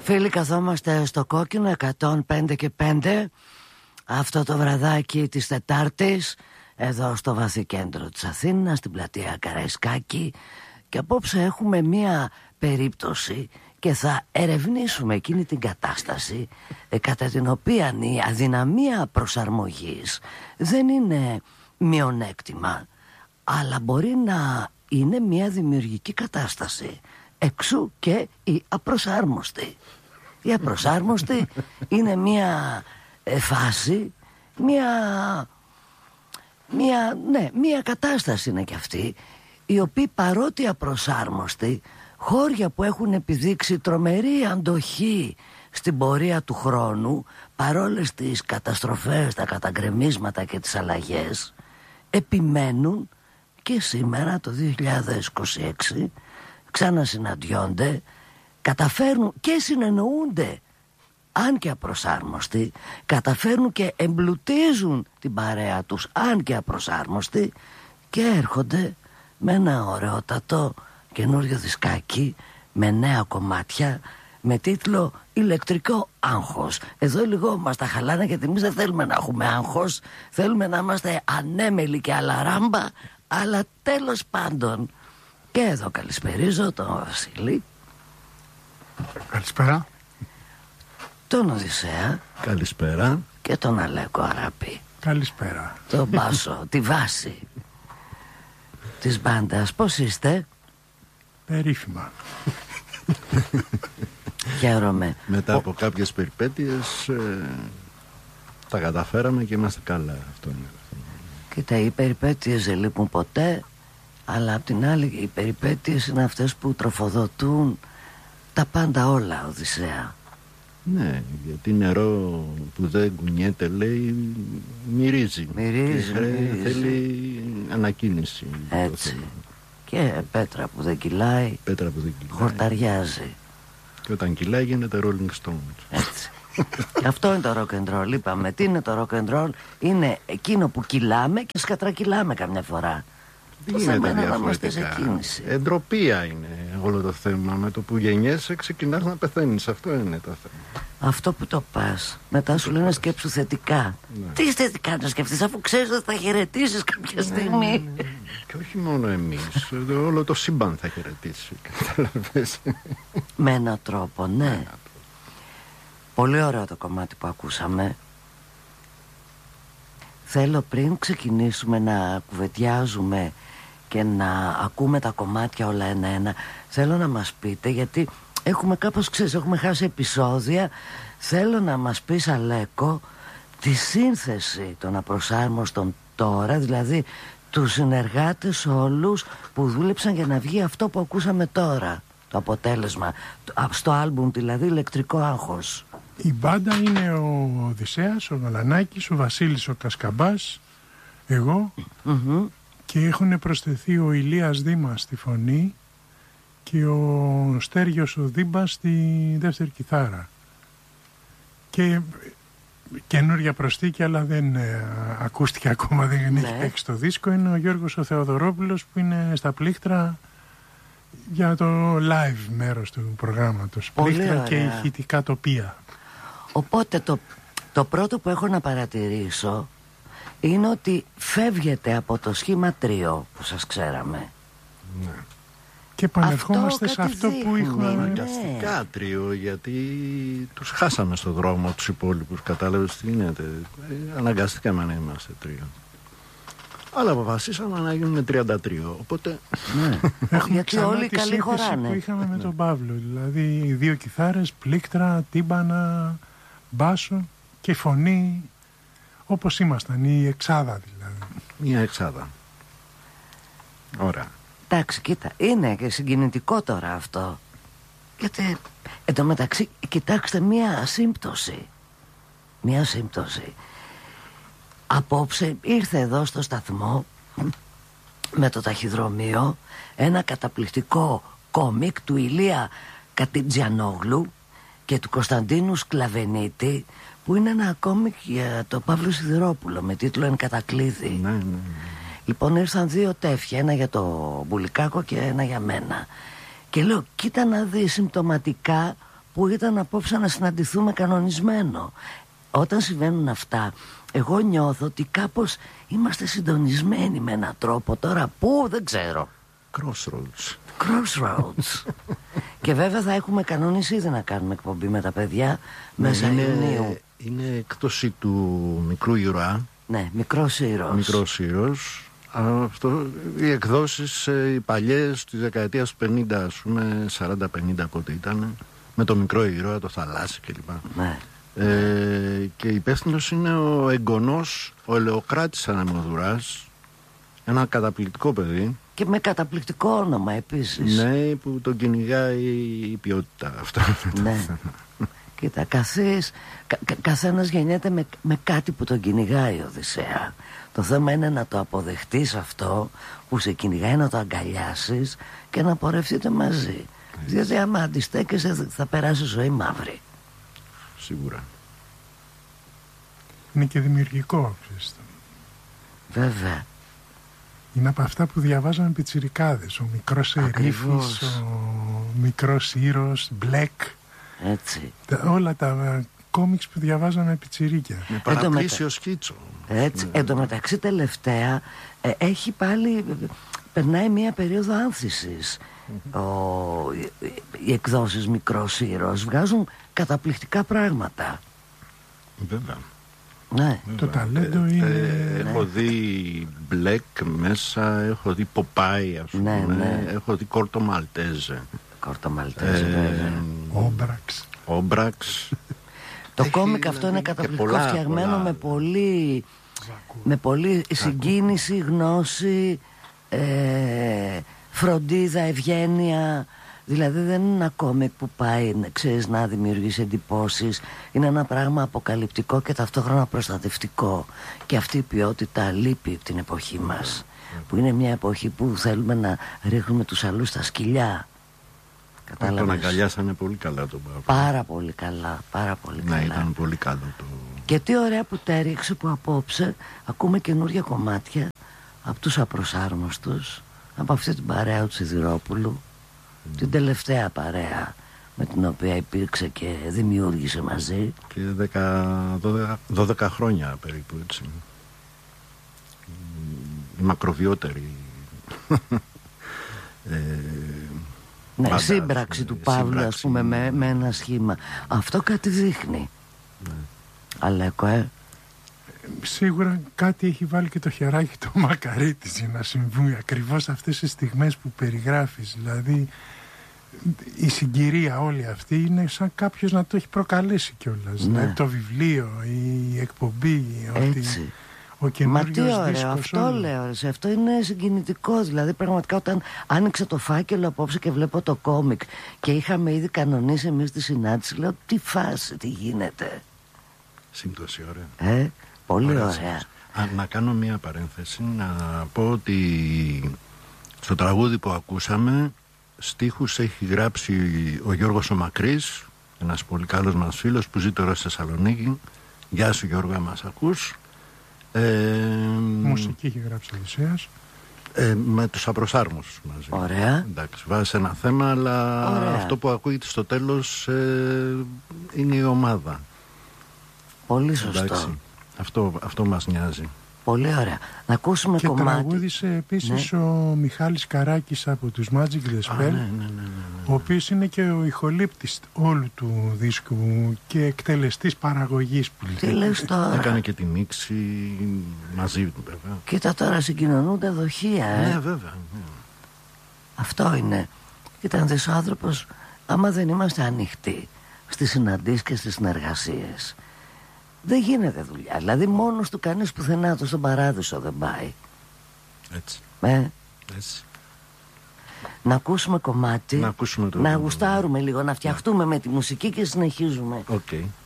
Φίλοι, καθόμαστε στο κόκκινο 105 και 5 αυτό το βραδάκι της Τετάρτης, εδώ στο βαθύ κέντρο της Αθήνας, στην πλατεία Καραϊσκάκη. Και απόψε έχουμε μία περίπτωση και θα ερευνήσουμε εκείνη την κατάσταση κατά την οποία η αδυναμία προσαρμογής δεν είναι μειονέκτημα, αλλά μπορεί να είναι μία δημιουργική κατάσταση. Εξού και η απροσάρμοστη. Η απροσάρμοστη είναι μία φάση, μία κατάσταση είναι και αυτή, η οποία παρότι απροσάρμοστη, χώρια που έχουν επιδείξει τρομερή αντοχή στην πορεία του χρόνου, παρόλες τις καταστροφές, τα καταγκρεμίσματα και τις αλλαγές, επιμένουν και σήμερα το 2026 ξανασυναντιόνται, καταφέρνουν και συνεννοούνται, αν και απροσάρμοστοι, καταφέρνουν και εμπλουτίζουν την παρέα τους, αν και απροσάρμοστοι, και έρχονται με ένα ωραιότατο καινούριο δισκάκι με νέα κομμάτια με τίτλο «Ηλεκτρικό άγχος». Εδώ λίγο μας τα χαλάνε, γιατί εμείς δεν θέλουμε να έχουμε άγχος, θέλουμε να είμαστε ανέμελοι και αλαράμπα, αλλά τέλος πάντων. Και εδώ καλησπερίζω τον Βασίλη. Καλησπέρα. Τον Οδυσσέα. Καλησπέρα. Και τον Αλέκο Αράπη. Καλησπέρα. Τον Μπάσο, τη βάση της μπάντας. Πώς είστε? Περίφημα. Χαίρομαι. Μετά από κάποιες περιπέτειες τα καταφέραμε και είμαστε καλά. Αυτό είναι. Κοίτα, οι περιπέτειες δεν λείπουν ποτέ, αλλά απ' την άλλη οι περιπέτειες είναι αυτές που τροφοδοτούν τα πάντα όλα, Οδυσσέα. Ναι, γιατί νερό που δεν κουνιέται, λέει, μυρίζει. Μυρίζει. Θέλει ανακίνηση. Έτσι. Και πέτρα που δεν κυλάει, χορταριάζει. Και όταν κυλάει γίνεται Rolling Stones. Έτσι. Και αυτό είναι το rock and roll. Είπαμε, τι είναι το rock and roll? Είναι εκείνο που κυλάμε και σκατρακυλάμε καμιά φορά. Δεν γίνεται διαφορετικά. Εντροπία είναι όλο το θέμα. Με το που γεννιέσαι ξεκινάς να πεθαίνεις. Αυτό είναι το θέμα. Αυτό που το πας, μετά σου λένε σκέψου θετικά. Ναι. Τι θετικά να σκεφτείς, αφού ξέρεις ότι θα χαιρετήσεις κάποια στιγμή. Ναι. Και όχι μόνο εμείς, όλο το σύμπαν θα χαιρετήσει. Με έναν τρόπο, ναι. Πολύ ωραίο το κομμάτι που ακούσαμε. Θέλω πριν ξεκινήσουμε να κουβεντιάζουμε και να ακούμε τα κομμάτια όλα ένα-ένα, θέλω να μας πείτε, γιατί έχουμε κάπως, ξέρεις, έχουμε χάσει επεισόδια. Θέλω να μας πεις, Αλέκο, τη σύνθεση των απροσάρμοστων τώρα, δηλαδή τους συνεργάτες όλους που δούλεψαν για να βγει αυτό που ακούσαμε τώρα, το αποτέλεσμα στο άλμπουμ, δηλαδή Ηλεκτρικό Άγχος. Η μπάντα είναι ο Οδυσσέας, ο Γαλανάκης, ο Βασίλης ο Κασκαμπάς, εγώ, και έχουν προσθεθεί ο Ηλίας Δήμας στη φωνή και ο Στέργιος ο Δήμπας στη δεύτερη κιθάρα. Και καινούρια προσθήκη, αλλά δεν ακούστηκε ακόμα, δεν έχει παίξει στο δίσκο, είναι ο Γιώργος ο Θεοδωρόπουλος, που είναι στα πλήκτρα για το live μέρος του προγράμματος. Πολύ πλήκτρα ωραία. Και ηχητικά τοπία. Οπότε το πρώτο που έχω να παρατηρήσω είναι ότι φεύγετε από το σχήμα τρίο που σας ξέραμε. Ναι. Και επανερχόμαστε σε αυτό που είχαμε. Αναγκαστικά τρίο, γιατί τους χάσαμε στο δρόμο τους υπόλοιπους. Κατάλαβες τι γίνεται? Αναγκαστήκαμε να είμαστε τρίο. Αλλά αποφασίσαμε να γίνουμε 33. Οπότε έχουμε γιατί όλοι οι καλοί χωράνε. Που είχαμε με τον Παύλο. Δηλαδή 2 κιθάρες, πλήκτρα, τύμπανα, μπάσο και φωνή. Όπως ήμασταν, η εξάδα δηλαδή. μια εξάδα. Ωραία. Εντάξει, κοίτα, είναι και συγκινητικό τώρα αυτό. Γιατί εν τω μεταξύ, κοιτάξτε, μία σύμπτωση. Μία σύμπτωση. Απόψε ήρθε εδώ στο σταθμό με το ταχυδρομείο ένα καταπληκτικό κόμικ του Ηλία Κατιτζιανόγλου και του Κωνσταντίνου Σκλαβενίτη, που είναι ένα κόμικ για το Παύλο Σιδηρόπουλο με τίτλο «Εν κατακλείδη». Ναι. Λοιπόν, ήρθαν 2 τεύχια, ένα για το Μπουλικάκο και ένα για μένα. Και λέω, κοίτα να δει συμπτωματικά που ήταν απόψε να συναντηθούμε κανονισμένο. Όταν συμβαίνουν αυτά, εγώ νιώθω ότι κάπως είμαστε συντονισμένοι με έναν τρόπο. Τώρα πού δεν ξέρω. Crossroads. Και βέβαια θα έχουμε κανονίσει ήδη να κάνουμε εκπομπή με τα παιδιά μέσα Ιουνίου. Είναι εκπτώση του Μικρού Ήρωα. Ναι, Μικρός Ήρωος. Αυτό, οι εκδόσεις οι παλιές της δεκαετίας του 50, ας πούμε, 40-50 πότε ήταν, με το Μικρό Ήρωα, το Θαλάσσι κλπ. Ναι. Και υπεύθυνος είναι ο εγγονός, ο Ελεοκράτης Ανεμοδουράς, ένα καταπληκτικό παιδί. Και με καταπληκτικό όνομα επίσης. Ναι, που τον κυνηγάει η ποιότητα αυτό. Ναι. Κοίτα, καθένας γεννιέται με κάτι που τον κυνηγάει, Οδυσσέα. Το θέμα είναι να το αποδεχτείς αυτό που σε κυνηγάει, να το αγκαλιάσεις και να πορευτείτε μαζί. Διότι άμα αντιστέκεσαι θα περάσει ζωή μαύρη. Σίγουρα. Είναι και δημιουργικό, ξέρεις. Βέβαια. Είναι από αυτά που διαβάζαμε πιτσιρικάδες. Ο μικρός ερήφης, ο μικρός ήρωος, Μπλεκ. Έτσι. Όλα τα κόμιξ που διαβάζαμε πιτσιρίκια. Με παραπλήσιο σκίτσο. Έτσι. Εν τω μεταξύ τελευταία έχει πάλι, περνάει μια περίοδο άνθησης. Οι εκδόσεις Μικρός Ήρωος βγάζουν καταπληκτικά πράγματα. Βέβαια. Ναι. Το ταλέντο είναι... Έχω δει Μπλεκ μέσα, έχω δει Ποπάι, ας πούμε, ναι. έχω δει Κόρτο Μαλτέζε. Όμπραξ. Το κόμικ αυτό είναι καταπληκτικό, φτιαγμένο με πολύ συγκίνηση, γνώση, φροντίδα, ευγένεια. Δηλαδή δεν είναι ένα κόμικ που πάει, ξέρεις, να δημιουργήσει εντυπώσεις. Είναι ένα πράγμα αποκαλυπτικό και ταυτόχρονα προστατευτικό. Και αυτή η ποιότητα λείπει από την εποχή μας, που είναι μια εποχή που θέλουμε να ρίχνουμε τους αλλούς στα σκυλιά. Κατάλαβες. Τον αγκαλιάσανε πολύ καλά τον Παύλο. Πάρα πολύ καλά. Ναι, ήταν πολύ καλό το... Και τι ωραία που τα έριξε που απόψε ακούμε καινούργια κομμάτια από τους Απροσάρμοστους, από αυτή την παρέα του Σιδηρόπουλου, την τελευταία παρέα με την οποία υπήρξε και δημιούργησε μαζί. Και 12 χρόνια περίπου, έτσι. Η μακροβιότερη ναι, σύμπραξη του Παύλου, ας πούμε, με ένα σχήμα. Αυτό κάτι δείχνει. Ναι. Αλέκο, Σίγουρα κάτι έχει βάλει και το χεράκι του Μακαρίτης για να συμβούν ακριβώς αυτές τις στιγμές που περιγράφεις. Δηλαδή η συγκυρία όλη αυτή είναι σαν κάποιος να το έχει προκαλέσει κιόλας. Ναι. Δηλαδή το βιβλίο, η εκπομπή, έτσι. Ο καινούριος δίσκος. Μα τι ωραίο, αυτό λέω. Αυτό είναι συγκινητικό. Δηλαδή πραγματικά όταν άνοιξε το φάκελο απόψε και βλέπω το κόμικ και είχαμε ήδη κανονίσει εμείς τη συνάντηση, λέω τι φάση, τι γίνεται. Σύμπτωση, ωραία. Πολύ ωραία. Να κάνω μία παρένθεση, να πω ότι στο τραγούδι που ακούσαμε στίχους έχει γράψει ο Γιώργος ο Μακρύς, ένας πολύ καλός μας φίλος που ζει τώρα στη Θεσσαλονίκη. Γεια σου Γιώργο, μας ακούς. Μουσική έχει γράψει ο Οδυσσέας. Με τους Απροσάρμοστους μαζί. Ωραία. Εντάξει, βάζει ένα θέμα, αλλά ωραία. Αυτό που ακούγεται στο τέλος είναι η ομάδα. Πολύ σωστό. Εντάξει, αυτό μας νοιάζει. Πολύ ωραία. Να ακούσουμε και κομμάτι. Και τραγούδισε επίσης ο Μιχάλης Καράκης από τους Magic The Spell, ναι. Ο οποίος είναι και ο ηχολήπτης όλου του δίσκου και εκτελεστής παραγωγής που τι λες τώρα. Έκανε και τη μίξη μαζί του, βέβαια. Κοίτα τώρα, συγκοινωνούνται δοχεία. Ναι, βέβαια. Ναι. Αυτό είναι. Κοίτα, ο άνθρωπος, άμα δεν είμαστε ανοιχτοί στις συναντήσεις και στις συνεργασίες, δεν γίνεται δουλειά. Δηλαδή μόνος του κανείς πουθενά του στον παράδεισο δεν πάει. Έτσι. Έτσι. Να ακούσουμε κομμάτι, να γουστάρουμε λίγο, να φτιαχτούμε με τη μουσική και συνεχίζουμε. Okay.